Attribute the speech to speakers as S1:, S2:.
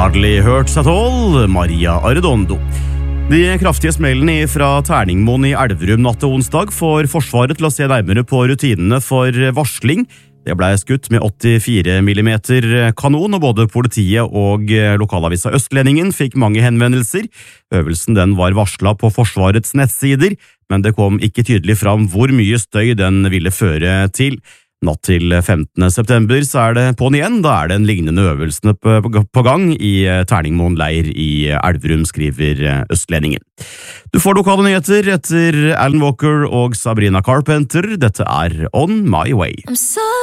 S1: hardly hurts at all, Maria Arredondo. De kraftige smellene fra Terningmoen i Elverum natt til onsdag får Forsvaret til å se nærmere på rutinene for varsling. Det ble skutt med 84 mm kanon, og både politiet og lokalavisa Østlendingen fikk mange henvendelser. Øvelsen den var varslet på Forsvarets nettsider, men det kom ikke tydelig fram hvor mye støy den ville føre til. Natt til 15. september så det på'n igjen, da det en lignende øvelsene på gang i Terningmoen leir i Elverum, skriver Østlendingen. Du får lokale nyheter etter Alan Walker og Sabrina Carpenter. Dette On My Way.